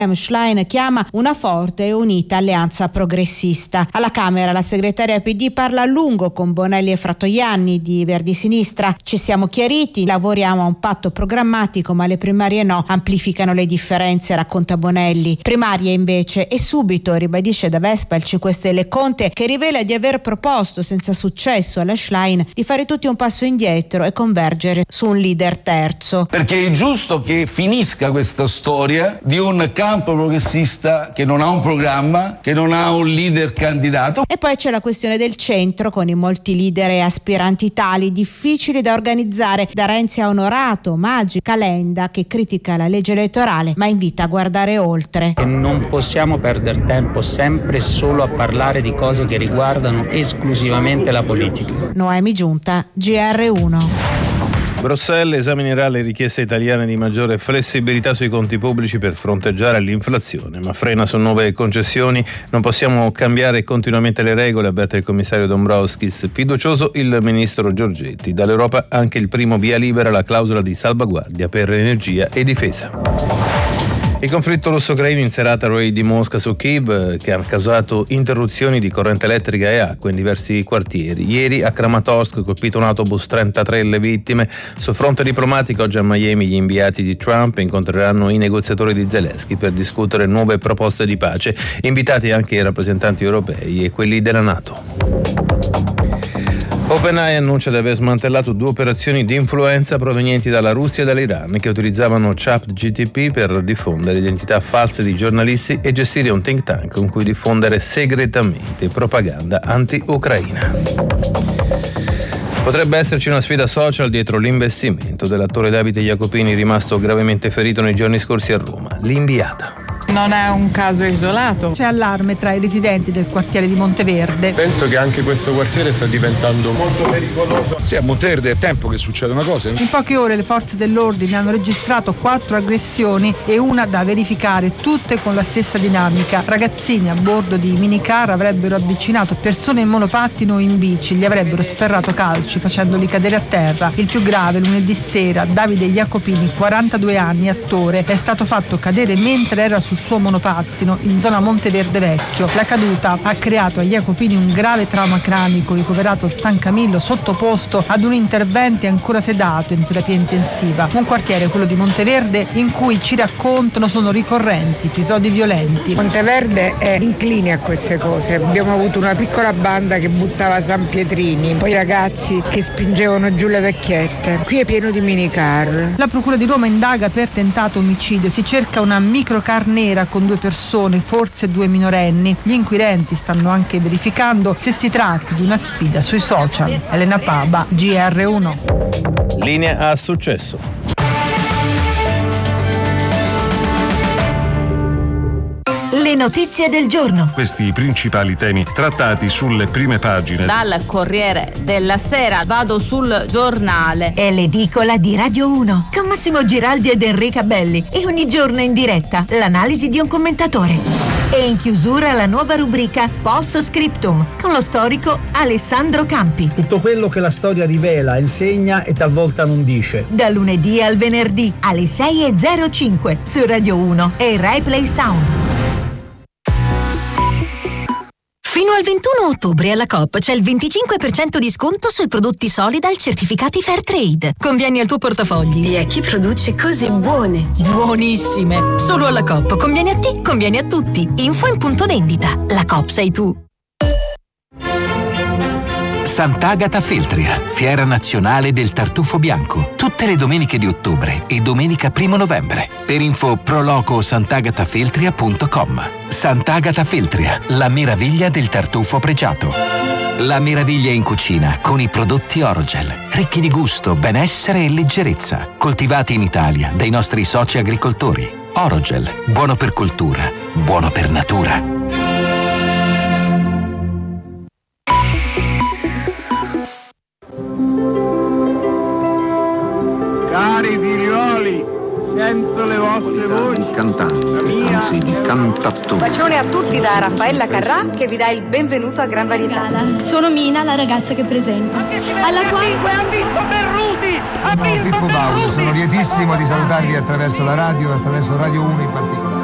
Schlein chiama una forte e unita alleanza progressista. Alla Camera la segretaria PD parla a lungo con Bonelli e Fratoianni di Verdi Sinistra. Ci siamo chiariti, lavoriamo a un patto programmatico, ma le primarie no, amplificano le differenze, racconta Bonelli. Primarie invece e subito, ribadisce da Vespa il 5 Stelle Conte, che rivela di aver proposto senza successo alla Schlein di fare tutti un passo indietro e convergere su un leader terzo. Perché è giusto che finisca questa storia di un campo progressista che non ha un programma, che non ha un leader candidato. E poi c'è la questione del centro, con i molti leader e aspiranti tali, difficili da organizzare, da Renzi a Onorato, Maggi, Calenda, che critica la legge elettorale ma invita a guardare oltre. E non possiamo perdere tempo sempre solo a parlare di cose che riguardano esclusivamente la politica. Noemi Giunta, GR1. Bruxelles esaminerà le richieste italiane di maggiore flessibilità sui conti pubblici per fronteggiare l'inflazione, ma frena su nuove concessioni. Non possiamo cambiare continuamente le regole, avverte il commissario Dombrovskis. Fiducioso il ministro Giorgetti. Dall'Europa anche il primo via libera alla clausola di salvaguardia per energia e difesa. Il conflitto russo-ucraino in serata raid di Mosca su Kiev, che ha causato interruzioni di corrente elettrica e acqua in diversi quartieri. Ieri a Kramatorsk colpito un autobus, 33 le vittime. Sul fronte diplomatico, oggi a Miami gli inviati di Trump incontreranno i negoziatori di Zelensky per discutere nuove proposte di pace, invitati anche i rappresentanti europei e quelli della NATO. OpenAI annuncia di aver smantellato 2 operazioni di influenza provenienti dalla Russia e dall'Iran che utilizzavano ChatGPT per diffondere identità false di giornalisti e gestire un think tank con cui diffondere segretamente propaganda anti-Ucraina. Potrebbe esserci una sfida social dietro l'investimento dell'attore Davide Jacopini, rimasto gravemente ferito nei giorni scorsi a Roma. L'inviata. Non è un caso isolato. C'è allarme tra i residenti del quartiere di Monteverde. Penso che anche questo quartiere sta diventando molto pericoloso. Sì, a Monteverde è tempo che succeda una cosa. In poche ore le forze dell'ordine hanno registrato 4 aggressioni e una da verificare, tutte con la stessa dinamica. Ragazzini a bordo di minicar avrebbero avvicinato persone in monopattino o in bici, gli avrebbero sferrato calci facendoli cadere a terra. Il più grave, lunedì sera, Davide Jacopini, 42 anni, attore, è stato fatto cadere mentre era sul suo monopattino in zona Monteverde Vecchio. La caduta ha creato a Jacopini un grave trauma cranico, ricoverato al San Camillo, sottoposto ad un intervento e ancora sedato in terapia intensiva. Un quartiere, quello di Monteverde, in cui ci raccontano sono ricorrenti episodi violenti. Monteverde è incline a queste cose. Abbiamo avuto una piccola banda che buttava San Pietrini, poi ragazzi che spingevano giù le vecchiette. Qui è pieno di minicar. La Procura di Roma indaga per tentato omicidio. Si cerca una microcar nera con 2 persone, forse 2 minorenni. Gli inquirenti stanno anche verificando se si tratti di una sfida sui social. Elena Paba, GR1. Linea a successo. Le notizie del giorno. Questi i principali temi trattati sulle prime pagine. Dal Corriere della Sera vado sul Giornale. È l'edicola di Radio 1 con Massimo Giraldi ed Enrica Belli e ogni giorno in diretta l'analisi di un commentatore. E in chiusura la nuova rubrica Post Scriptum con lo storico Alessandro Campi. Tutto quello che la storia rivela, insegna e talvolta non dice. Da lunedì al venerdì alle 6:05 su Radio 1 e Rai Play Sound. Fino al 21 ottobre alla Coop c'è il 25% di sconto sui prodotti Solidal certificati Fairtrade. Convieni al tuo portafogli. E a chi produce cose buone. Buonissime. Solo alla Coop. Conviene a te, conviene a tutti. Info in punto vendita. La Coop sei tu. Sant'Agata Feltria, fiera nazionale del tartufo bianco, tutte le domeniche di ottobre e domenica 1 novembre. Per info proloco-sant'agatafeltria.com. Sant'Agata Feltria, la meraviglia del tartufo pregiato. La meraviglia in cucina con i prodotti Orogel, ricchi di gusto, benessere e leggerezza, coltivati in Italia dai nostri soci agricoltori. Orogel, buono per cultura, buono per natura. Cari figlioli, sento le vostre voci. Di cantante, anzi di cantatore. Bacione a tutti da Raffaella Carrà che vi dà il benvenuto a Gran Varietà. Sono Mina, la ragazza che presenta. Alla quale ha vinto Berruti! Sono Pippo Baudo, sono lietissimo di salutarvi attraverso la radio e attraverso Radio 1 in particolare.